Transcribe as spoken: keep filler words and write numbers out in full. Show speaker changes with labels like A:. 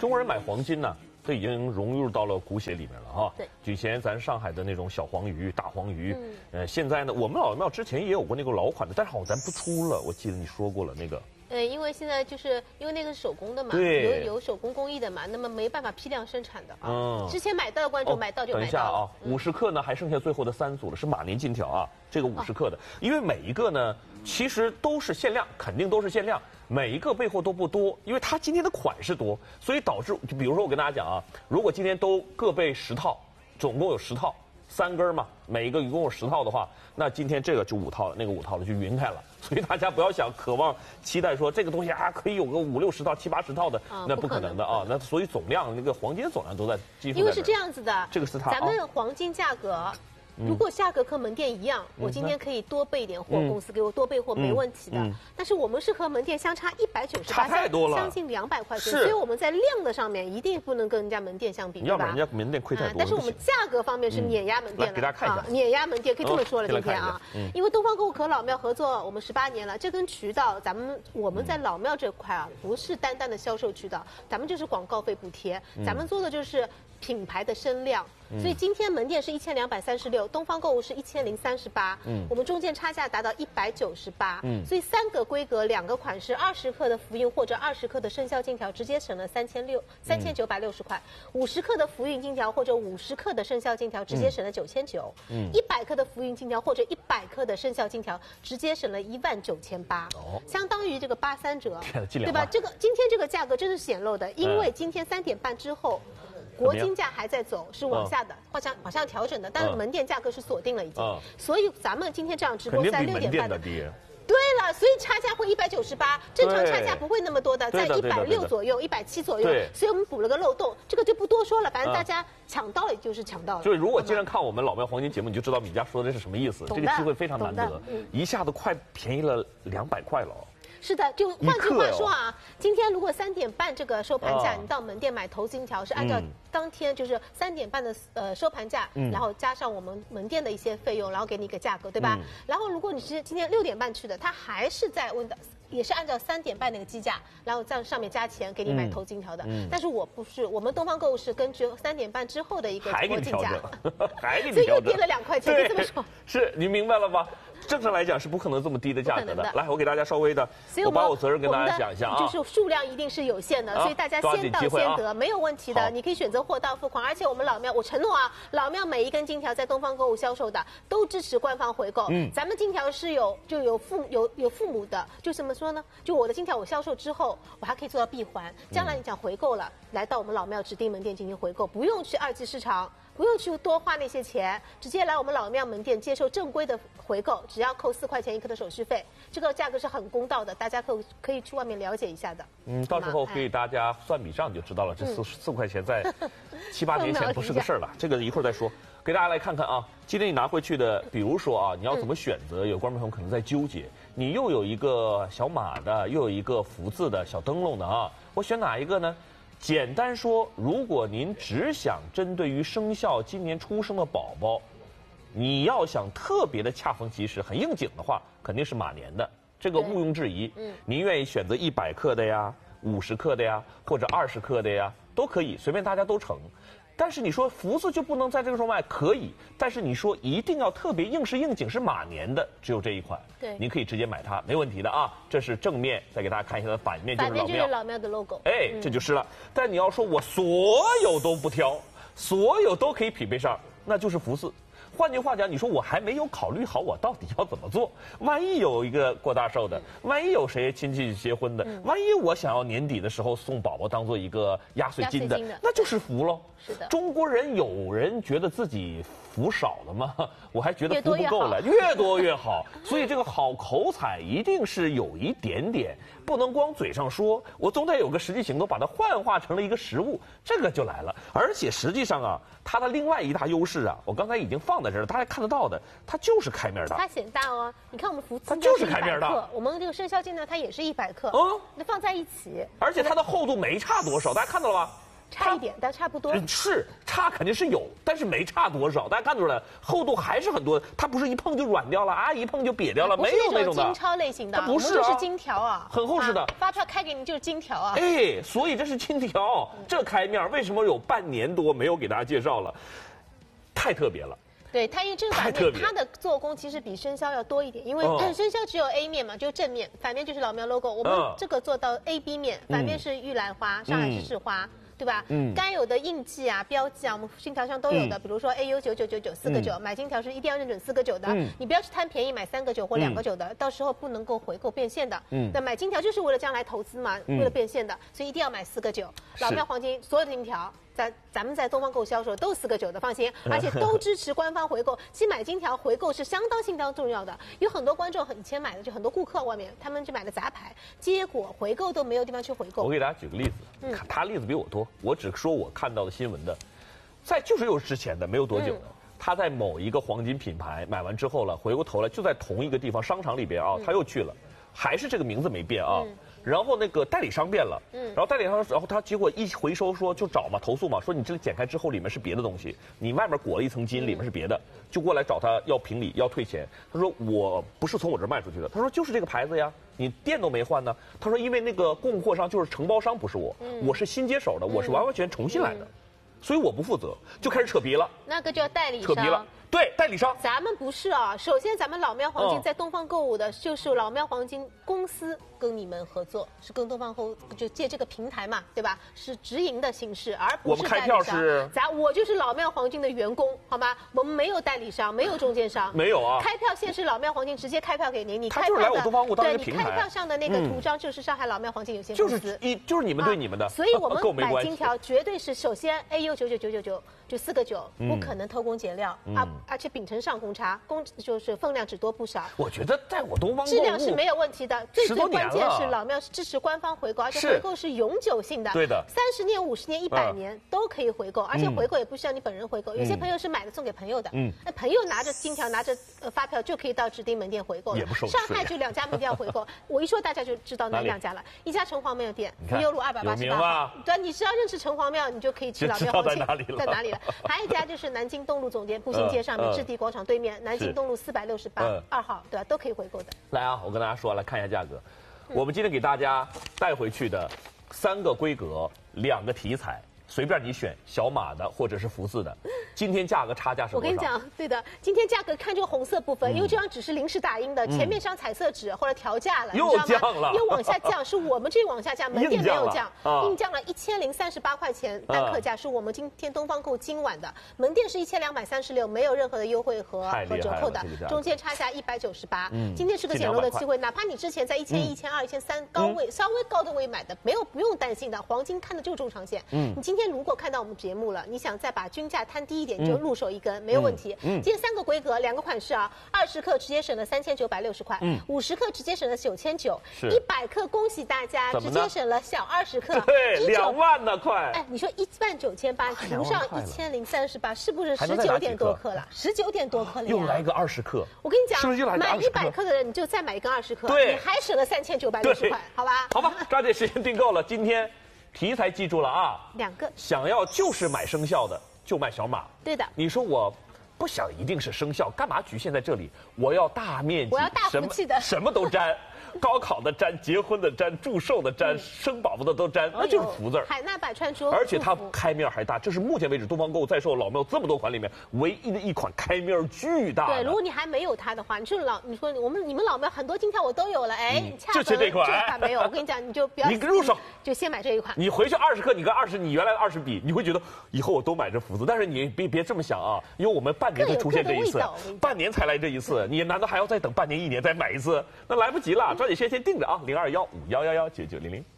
A: 中国人买黄金呢，这已经融入到了骨血里面了哈。
B: 对，
A: 以前咱上海的那种小黄鱼、大黄鱼，嗯、呃，现在呢，我们老庙之前也有过那个老款的，但是好像咱不出了，我记得你说过了那个。
B: 呃，因为现在就是因为那个是手工的嘛，
A: 对，
B: 有有手工工艺的嘛，那么没办法批量生产的啊。
A: 嗯，
B: 之前买到的观众、哦、买到就买到了。
A: 等一下啊，五十克呢还剩下最后的三组了，是马年金条啊，这个五十克的，哦、因为每一个呢其实都是限量，肯定都是限量，每一个备货都不多，因为它今天的款式多，所以导致就比如说我跟大家讲啊，如果今天都各备十套，总共有十套。三根嘛，每一个一共有十套的话，那今天这个就五套了，那个五套了就匀开了。所以大家不要想渴望期待说这个东西啊可以有个五六十套、七八十套的，
B: 啊、
A: 那不可能的啊。那所以总量那个黄金总量都在几乎。
B: 因为是这样子的，
A: 这个是它。
B: 咱们黄金价格。如果价格和门店一样，嗯、我今天可以多备一点货，嗯、公司给我多备货、嗯、没问题的。嗯、但是我们是和门店相差一百九十八，
A: 差太多了，
B: 将近两百块钱，所以我们在量的上面一定不能跟人家门店相比，
A: 要不然人家门店亏太多。
B: 啊、但是我们价格方面是碾压门店的，
A: 嗯、给大家看一下，
B: 啊、碾压门店可以这么说了，今天啊，
A: 嗯、
B: 因为东方购物和老庙合作我们十八年了，这跟渠道咱们我们在老庙这块啊，不是单单的销售渠道，咱们就是广告费补贴，
A: 嗯、
B: 咱们做的就是品牌的声量。所以今天门店是一千两百三十六，东方购物是一千零三十八，嗯，我们中间差价达到一百九十八，嗯，所以三个规格两个款式，二十克的福运或者二十克的生肖金条，直接省了三千六三千九百六十块；五十克的福运金条或者五十克的生肖金条，直接省了九千九；嗯，一百克的福运金条或者一百克的生肖金条，直接省了一万九千八，哦，相当于这个八三折，对吧？这个今天这个价格真是显露的，因为今天三点半之后。国金价还在走，是往下的，往上往上调整的，但是门店价格是锁定了已经，嗯、所以咱们今天这样直播在六点半的。对了，所以差价会一百九十八，正常差价不会那么多的，在一百六左右、一百七左右，所以我们补了个漏洞，这个就不多说了，反正大家抢到了也就是抢到了。
A: 就是如果经常看我们老庙黄金节目，你就知道米家说的这是什么意思，这个机会非常难得，嗯、一下子快便宜了两百块了。
B: 是的，就换句话说啊，今天如果三点半这个收盘价，你到门店买头金条是按照当天就是三点半的呃收盘价，然后加上我们门店的一些费用，然后给你一个价格，对吧？然后如果你是今天六点半去的，它还是在问的。也是按照三点半那个基价，然后在上面加钱给你买头金条的。嗯嗯、但是我不是，我们东方购物是根据三点半之后的一个国金价，
A: 还给你调整，
B: 所以又跌了两块钱，就这么说。
A: 是你明白了吗？正常来讲是不可能这么低的价格的。的来，我给大家稍微的，我把我责任跟大家讲一下啊。
B: 就是数量一定是有限的，啊、所以大家先到先得，啊、没有问题的。你可以选择货到付款，而且我们老庙，我承诺啊，老庙每一根金条在东方购物销售的都支持官方回购。嗯，咱们金条是有就有父有有父母的，就怎么说呢？就我的金条我销售之后，我还可以做到闭环。将来你讲回购了，嗯、来到我们老庙指定门店进行回购，不用去二级市场。不用去多花那些钱，直接来我们老庙门店接受正规的回购，只要扣四块钱一克的手续费，这个价格是很公道的，大家可可以去外面了解一下的。
A: 嗯，到时候给大家算笔账就知道了，这四、嗯、四块钱在七八年前不是个事儿了，这个一会儿再说。给大家来看看啊，今天你拿回去的，比如说啊，你要怎么选择？嗯、有观众朋友可能在纠结，你又有一个小马的，又有一个福字的小灯笼的啊，我选哪一个呢？简单说，如果您只想针对于生肖今年出生的宝宝，你要想特别的恰逢其时、很应景的话，肯定是马年的，这个毋庸置疑。嗯，您愿意选择一百克的呀、五十克的呀，或者二十克的呀，都可以，随便大家都成。但是你说福字就不能在这个时候卖，可以，但是你说一定要特别应时应景是马年的，只有这一款，
B: 对，
A: 您可以直接买它，没问题的啊。这是正面，再给大家看一下它的反面，就是老庙，
B: 反面就是老庙的 logo，
A: 哎，嗯、这就是了。但你要说我所有都不挑，所有都可以匹配上，那就是福字。换句话讲，你说我还没有考虑好我到底要怎么做，万一有一个过大寿的，万一有谁亲戚结婚的，万一我想要年底的时候送宝宝当做一个压岁金的，那就是福喽。
B: 是的，
A: 中国人有人觉得自己福少了吗？我还觉得福不够了，越多越好。所以这个好口彩一定是有一点点，不能光嘴上说，我总得有个实际行动，把它幻化成了一个实物，这个就来了。而且实际上啊，它的另外一大优势啊，我刚才已经放在这儿了，大家看得到的，它就是开面大。
B: 它显大哦，你看我们福字
A: 它就是开面大，
B: 我们这个生肖金呢，它也是一百克，嗯，那放在一起，
A: 而且它的厚度没差多少，大家看到了吧？
B: 差一点，但差不多。
A: 是差肯定是有，但是没差多少。大家看出来，厚度还是很多，它不是一碰就软掉了啊，一碰就瘪掉了，没有那种的。
B: 金钞类型的，
A: 它不是
B: 啊，是金条啊，
A: 很厚实的。
B: 发票开给你就是金条啊。
A: 哎，所以这是金条，这开面为什么有半年多没有给大家介绍了？太特别了。
B: 对，它因为这个反面，它的做工其实比生肖要多一点，因为生肖只有 A 面嘛，就是正面，反面就是老苗 logo。我们这个做到 A B 面，反面是玉兰花、上海市市花。对吧？嗯，该有的印记啊、标记啊，我们金条上都有的。比如说 A U 九九九九四个九，买金条是一定要认准四个九的。你不要去贪便宜买三个九或两个九的，到时候不能够回购变现的。嗯，那买金条就是为了将来投资嘛，为了变现的，所以一定要买四个九。老庙黄金所有的金条。在咱们在东方购销售都四个九的，放心，而且都支持官方回购。其实买金条回购是相当相当重要的，有很多观众以前买的就很多顾客外面他们就买的杂牌，结果回购都没有地方去回购。
A: 我给大家举个例子，嗯，他例子比我多，我只说我看到的新闻的，在就是有之前的没有多久的。嗯，他在某一个黄金品牌买完之后了，回过头来就在同一个地方商场里边啊，他又去了，还是这个名字没变啊。嗯，然后那个代理商变了，嗯，然后代理商，然后他结果一回收说就找嘛，投诉嘛，说你这个剪开之后里面是别的东西，你外面裹了一层金，里面是别的，就过来找他要评理要退钱。他说我不是从我这儿卖出去的，他说就是这个牌子呀，你店都没换呢。他说因为那个供货商就是承包商不是我，嗯，我是新接手的，我是完完全全重新来的，嗯，所以我不负责，就开始扯皮了。
B: 那个叫代理商。
A: 扯皮了。对，代理商。
B: 咱们不是啊，首先咱们老喵黄金在东方购物的，就是老喵黄金公司跟你们合作，是跟东方购就借这个平台嘛，对吧？是直营的形式，而不是代理商。我们开票是，咱我就是老喵黄金的员工，好吗？我们没有代理商，没有中间商，
A: 没有啊。
B: 开票线是老喵黄金直接开票给您，你开
A: 票的，对，
B: 你开票上的那个图章就是上海老喵黄金有限
A: 公司，就是一就是你们对你们的，
B: 所以我们买金条绝对是首先 A U 九九九九九就四个九，不可能偷工减料啊。而且秉承上公差，公就是分量只多不少。
A: 我觉得在我东方
B: 质量是没有问题的，最最关键是老庙是支持官方回购，而且回购是永久性的，
A: 对的，
B: 三十年、五十年、一百年都可以回购，而且回购也不需要你本人回购，有些朋友是买的送给朋友的，嗯，那朋友拿着金条、拿着呃发票就可以到指定门店回购了。
A: 也不收
B: 上海就两家门店要回购，我一说大家就知道哪两家了，一家城隍庙店，福佑路二百八十八号，对，你只要认识城隍庙，你就可以去老庙黄金在哪里了。还有一家就是南京东路总店步行街上面置地广场对面。南京东路四百六十八二号，对吧？都可以回购的。
A: 来啊，我跟大家说，来看一下价格。我们今天给大家带回去的三个规格，两个题材。随便你选小码的或者是福字的，今天价格差价是多少？
B: 我跟你讲，对的，今天价格看这个红色部分，因为这张纸是临时打印的，前面上彩色纸或者调价了，
A: 又降了，
B: 又往下降，是我们这往下降，门店没有降，硬降了一千零三十八块钱单克价，是我们今天东方购今晚的门店是一千两百三十六，没有任何的优惠和和折扣的，中间差价一百九十八。今天是个捡漏的机会，哪怕你之前在一千一、一千二、一千三高位稍微高的位买的，没有不用担心的，黄金看的就是中长线。嗯，你今天如果看到我们节目了，你想再把均价摊低一点，你就入手一根，嗯、没有问题。嗯，今天三个规格，两个款式啊，二十克直接省了三千九百六十块，嗯，五十克直接省了九千九，一百克恭喜大家直接省了小二十克，
A: 对，两万呢快。
B: 哎，你说一万九千八除上一千零三十八，是不是十九点多克了？十九点多克了呀！
A: 又来一个二十克，
B: 我跟你讲，
A: 是不是又来
B: 买一百克的人，你就再买一根二十克，
A: 对，
B: 你还省了三千九百六十块，好吧？
A: 好吧，抓紧时间订购了，今天。题材记住了啊，
B: 两个
A: 想要就是买生肖的就买小码，
B: 对的。
A: 你说我不想一定是生肖，干嘛局限在这里？我要大面积，
B: 我要大福气的，
A: 什么都沾。高考的沾，结婚的沾，祝寿的沾，生宝宝的都沾，那就是福字儿。
B: 海纳百川说，
A: 而且它开面还大，这是目前为止东方购物在售老庙这么多款里面唯一的一款开面巨大。
B: 对，如果你还没有它的话，你说老，你说我们你们老庙很多金条我都有了，哎，
A: 嗯、就缺这款，
B: 这款没有。我跟你讲，你就不要
A: 你入手，
B: 就先买这一款。
A: 你回去二十克，你跟二十你原来的二十比，你会觉得以后我都买这福字。但是你别别这么想啊，因为我们半年才出现这一次，半年才来这一次，你难道还要再等半年一年再买一次？那来不及了，抓紧先先定着啊。零二幺五幺幺幺九九零零。